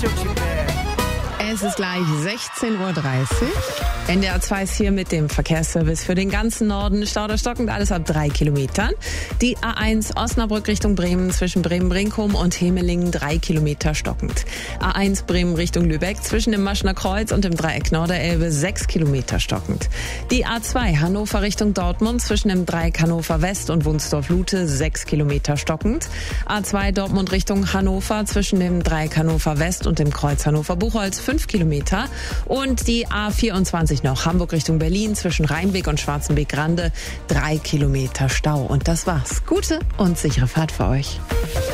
Es ist gleich 16:30 Uhr. NDR 2 ist hier mit dem Verkehrsservice für den ganzen Norden. Stau oder stockend, alles ab 3 Kilometern. Die A1 Osnabrück Richtung Bremen zwischen Bremen-Brinkum und Hemelingen 3 Kilometer stockend. A1 Bremen Richtung Lübeck zwischen dem Maschner Kreuz und dem Dreieck Norderelbe 6 Kilometer stockend. Die A2 Hannover Richtung Dortmund zwischen dem Dreieck Hannover West und Wunsdorf-Lute 6 Kilometer stockend. A2 Dortmund Richtung Hannover zwischen dem Dreieck Hannover West und dem Kreuz Hannover-Buchholz 5 Kilometer. Und die A24 noch Hamburg Richtung Berlin zwischen Rheinweg und Schwarzenbeck-Grande 3 Kilometer Stau. Und das war's. Gute und sichere Fahrt für euch.